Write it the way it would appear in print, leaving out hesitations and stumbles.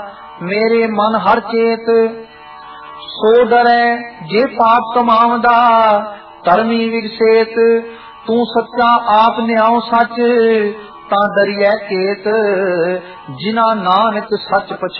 मेरे मन हर चेत सो डरे जे पाप कमावदा धर्मी विगसेत तू सच्चा आप न्याओ सच ता डरिए केत जिना नानक सच पछान